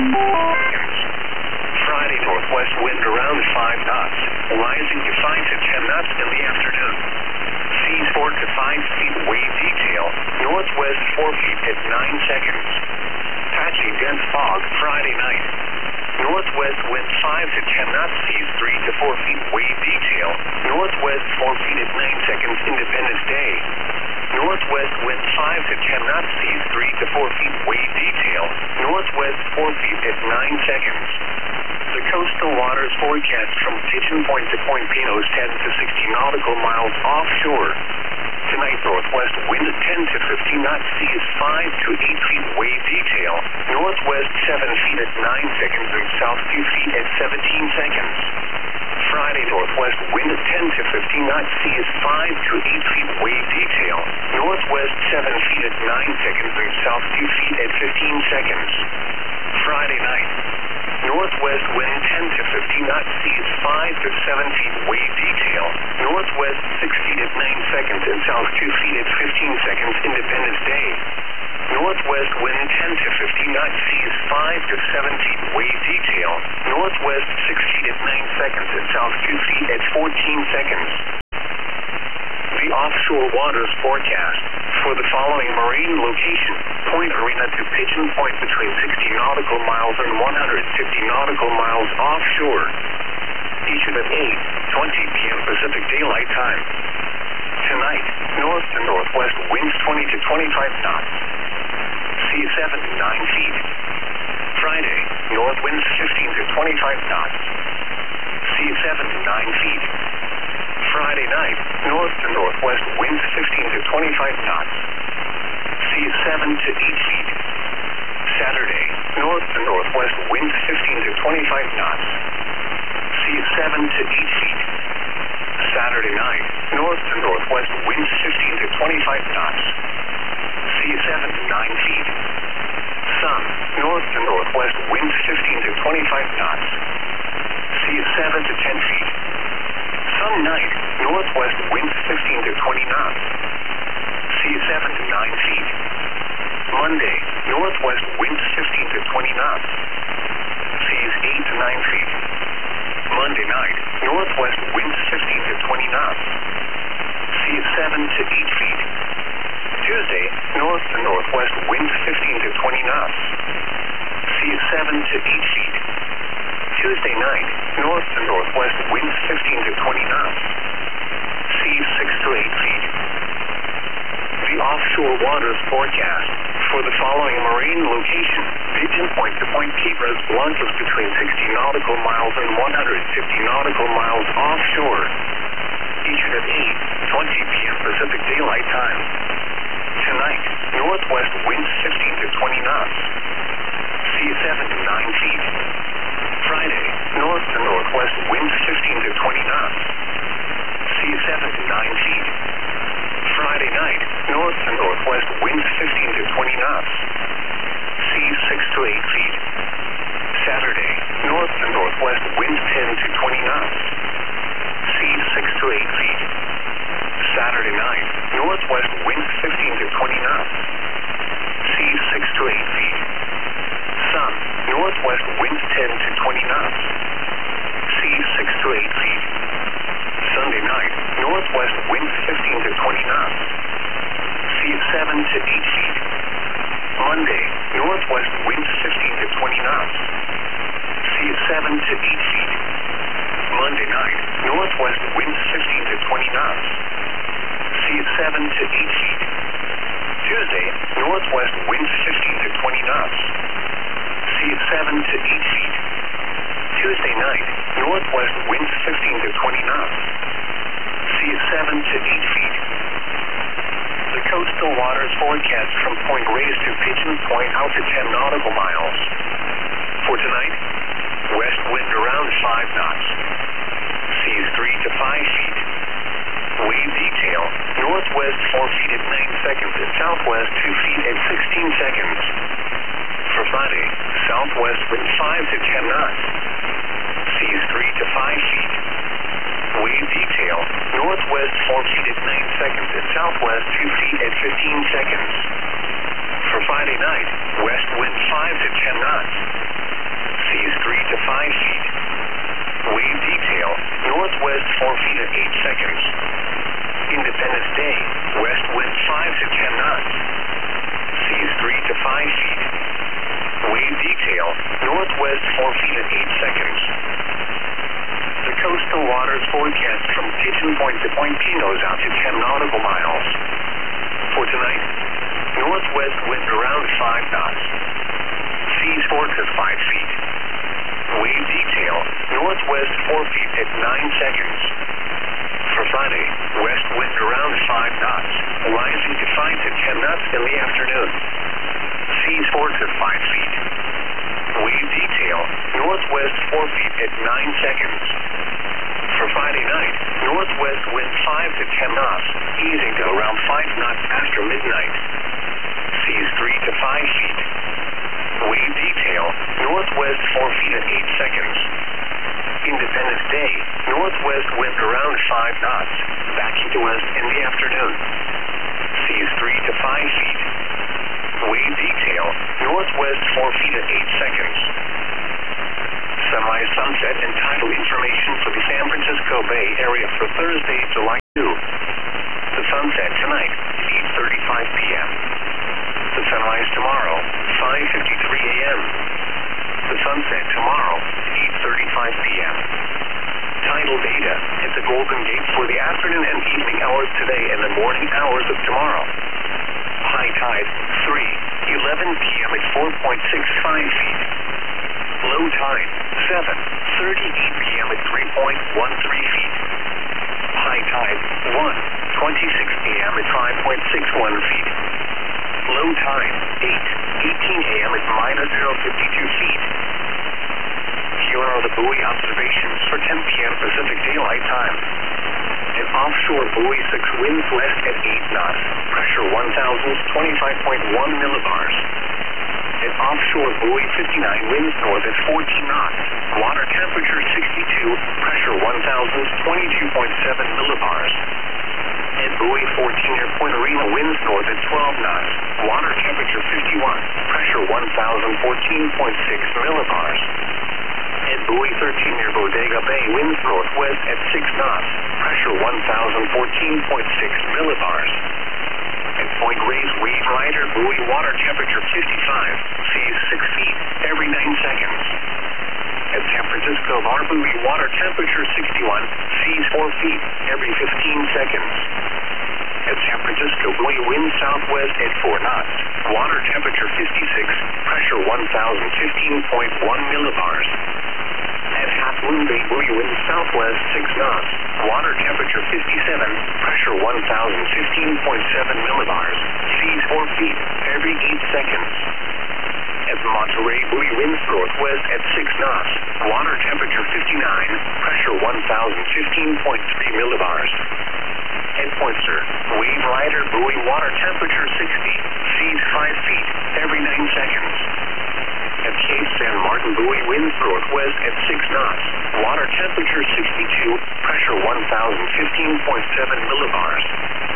Friday, northwest wind around 5 knots, rising to 5 to 10 knots in the afternoon. Seas 4 to 5 feet, wave detail, northwest 4 feet at 9 seconds. Patchy dense fog, Friday night. Northwest wind 5 to 10 knots, seas 3 to 4 feet, wave detail, northwest 4 feet at 9 seconds, Independence Day. Northwest wind 5 to 10 knots, seas 3 to 4 feet, wave detail, northwest 4 feet at 9 seconds. The coastal waters forecast from Pigeon Point to Point Pinos 10 to 60 nautical miles offshore. Tonight, northwest wind 10 to 15 knots, seas 5 to 8 feet, wave detail, northwest 7 feet at 9 seconds and south 2 feet at 17 seconds. Friday, northwest wind 10 to 15 knots, seas 5 to 8 feet, wave detail, northwest 7 feet at 9 seconds and south 2 feet at 15 seconds. Friday night. Northwest wind 10 to 15 knots, seas 5 to 7 feet, wave detail, northwest 6 feet at 9 seconds and south 2 feet at 15 seconds, Independence Day. Northwest wind 10 to 15 knots, seas 5 to 7 feet, wave detail, northwest 6 feet at 9 seconds and south 2 feet at 14 seconds. The offshore waters forecast for the following marine location: Point Arena to Pigeon Point between 60 nautical miles and 150 nautical miles offshore. Eastern at 8:20 p.m. Pacific Daylight Time. Tonight, north to northwest winds 20 to 25 knots. Sea 7 to 9 feet. Friday, north winds 15 to 25 knots. Sea 7 to 9 feet. Friday night, north to northwest winds 15 to 25 knots. Sea 7 to 8 feet. Saturday, north to northwest winds 15 to 25 knots. Sea 7 to 8 feet. Saturday night, north to northwest winds 15 to 25 knots. Sea 7 to 9 feet. Sun, north to northwest winds 15 to 25 knots. Sea 7 to 10 feet. Sun night, northwest winds 15 to 20 knots. Sea 7 to 9 feet. Monday, northwest winds 15 to 20 knots. Seas 8 to 9 feet. Monday night, northwest winds 15 to 20 knots. Seas 7 to 8 feet. Tuesday, north to northwest winds 15 to 20 knots. Seas 7 to 8 feet. Tuesday night, north to northwest winds 15 to 20 knots. Seas 6 to 8 feet. The offshore waters forecast for the following marine location: Pigeon Point to Point Cabras Blancas between 60 nautical miles and 150 nautical miles offshore. Eastern at 8:20 p.m. Pacific Daylight Time. Tonight, northwest winds 15 to 20 knots. Sea 7 to 9 feet. Friday, north to northwest winds 15 to 20 knots. Sea 7 to 9 feet. Friday night, north to northwest winds 15 to 20 knots. Seas 6 to 8 feet. Saturday, north to northwest winds 10 to 20 knots. Seas 6 to 8 feet. Saturday night, northwest winds 15 to 20 knots. Seas 6 to 8 feet. Sun, northwest winds 10 to 20 knots. Seas 6 to 8 feet. Sunday night, northwest winds 15 to 20 knots. Seas 7 to 8 feet. Monday, northwest winds 15 to 20 knots. Seas 7 to 8 feet. Monday night, northwest winds 15 to 20 knots. Seas 7 to 8 feet. Tuesday, northwest winds 15 to 20 knots. Seas 7 to 8 feet. Tuesday night, northwest winds 15 to 20 knots. Seas 7 to 8 feet. The coastal waters forecast from Point Reyes to Pigeon Point out to 10 nautical miles. For tonight, west wind around 5 knots. Seas 3 to 5 feet. Wave detail, northwest 4 feet at 9 seconds and southwest 2 feet at 16 seconds. For Friday, southwest wind 5 to 10 knots. Seas 3 to 5 feet. Wave detail, northwest 4 feet at 9 seconds and southwest 2 feet at 15 seconds. For Friday night, west wind 5 to 10 knots. 4 feet at 8 seconds. Independence Day, west wind 5 to 10 knots. Seas 3 to 5 feet. Wave detail, northwest 4 feet at 8 seconds. The coastal waters forecast from Pigeon Point to Point Pinos out to 10 nautical miles. For tonight, northwest wind around 5 knots. Seas 4 to 5 feet. Wave detail, northwest 4 feet at 9 seconds. For Friday, west wind around 5 knots, rising to 5 to 10 knots in the afternoon. Seas 4 to 5 feet. Wave detail, northwest 4 feet at 9 seconds. For Friday night, northwest wind 5 to 10 knots, easing to around 5 knots after midnight. Seas 3 to 5 feet. Wave detail, northwest 4 feet at 8 seconds. Independence Day, northwest wind around 5 knots, backing to west in the afternoon. Seas 3 to 5 feet. Wave detail, northwest 4 feet at 8 seconds. Sunrise, sunset, and tidal information for the San Francisco Bay Area for Thursday, July 2. The sunset tonight, 8:35 p.m. The sunrise tomorrow, 5:53 a.m. The sunset tomorrow, 8:35 p.m. Tidal data at the Golden Gate for the afternoon and evening hours today and the morning hours of tomorrow. High tide, 3:11 p.m. at 4.65 feet. Low tide, 7:38 p.m. at 3.13 feet. High tide, 1:26 a.m. at 5.61 feet. Low tide, 8:18 a.m. at -0.52 feet. Here are the buoy observations for 10 p.m. Pacific Daylight Time. An offshore buoy 6 winds west at 8 knots, pressure 1,025.1 millibars. An offshore buoy 59 winds north at 14 knots, water temperature 62, pressure 1,022.7 millibars. At buoy 14 near Point Arena winds north at 12 knots, water temperature 51, pressure 1,014.6 millibars. At buoy 13 near Bodega Bay winds northwest at 6 knots, pressure 1,014.6 millibars. At Point Reyes Wave Rider buoy water temperature 55, seas 6 feet every 9 seconds. At San Francisco Bar buoy water temperature 61, seas 4 feet every 15 seconds. At San Francisco buoy wind southwest at 4 knots, water temperature 56, pressure 1,015.1 millibars. At Half Moon Bay buoy wind southwest 6 knots, water temperature 57, pressure 1,015.7 millibars, seas 4 feet every 8 seconds. At Monterey buoy winds northwest at 6 knots, water temperature 59, pressure 1,015.3 millibars. At Pointer, Wave Rider buoy water temperature 60, seas 5 feet every 9 seconds. At Cape San Martin buoy winds northwest at 6 knots, water temperature 62, pressure 1,015.7 millibars.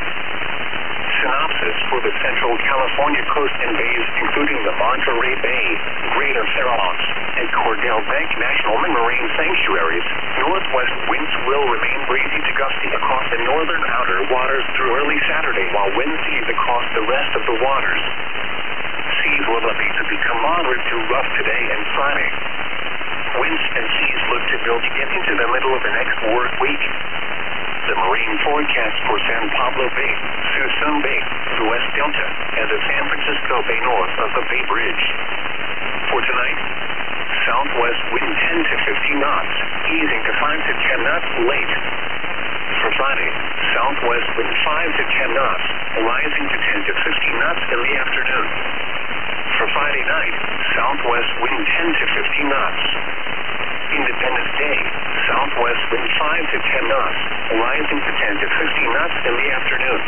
Synopsis for the Central California coast and bays, including the Monterey Bay, Greater Farallones, and Cordell Bank National Marine Sanctuaries. Northwest winds will remain breezy to gusty across the northern outer waters through early Saturday, while winds ease across the rest of the waters. Seas will elevate to become moderate to rough today and Friday. Winds and seas look to build into the middle of the next work week. The marine forecast for San Pablo Bay, Suisun Bay, the West Delta, and the San Francisco Bay north of the Bay Bridge. For tonight, southwest wind 10 to 15 knots, easing to 5 to 10 knots late. For Friday, southwest wind 5 to 10 knots, rising to 10 to 15 knots in the afternoon. For Friday night, southwest wind 10 to 15 knots. Independence Day, southwest wind 5 to 10 knots, rising to 10 to 15 knots in the afternoon.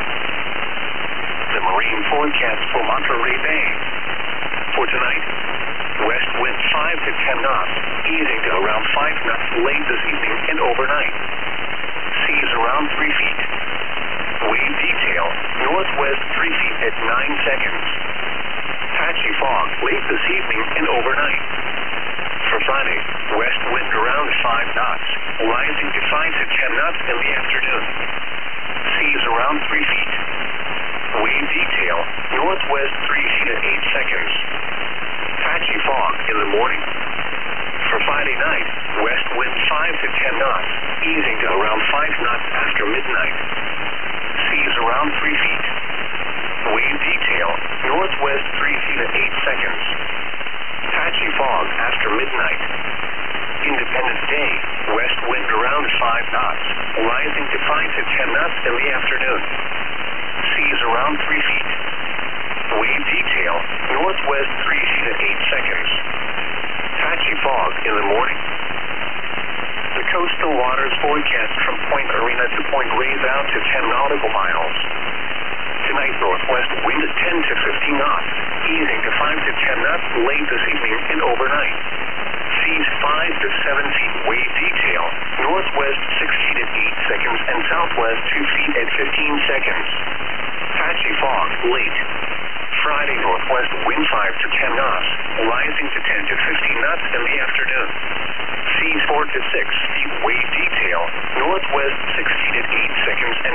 The marine forecast for Monterey Bay. For tonight, west wind 5 to 10 knots, easing to around 5 knots late this evening and overnight. Seas around 3 feet. Wave detail, northwest 3 feet at 9 seconds. Patchy fog late this evening and overnight. For Friday, west wind around around 5 knots, rising to 5 to 10 knots in the afternoon. Seas around 3 feet. Wave detail, northwest 3 feet at 8 seconds. Patchy fog in the morning. For Friday night, west wind 5 to 10 knots, easing to around 5 knots after midnight. Seas around 3 feet. Wave detail, northwest 3 feet at 8 seconds. Patchy fog after midnight. Independence Day, west wind around 5 knots, rising to 5 to 10 knots in the afternoon. Seas around 3 feet. Wave detail, northwest 3 feet at 8 seconds. Patchy fog in the morning. The coastal waters forecast from Point Arena to Point Reyes out to 10 nautical miles. Tonight, northwest wind at 10 to 15 knots, easing to 5 to 10 knots late this evening and overnight. Seas 5 to 7 feet wave detail, northwest 6 feet at 8 seconds and southwest 2 feet at 15 seconds. Patchy fog late. Friday, northwest wind 5 to 10 knots, rising to 10 to 15 knots in the afternoon. Seas 4 to 6 feet wave detail, northwest 6 feet at 8 seconds and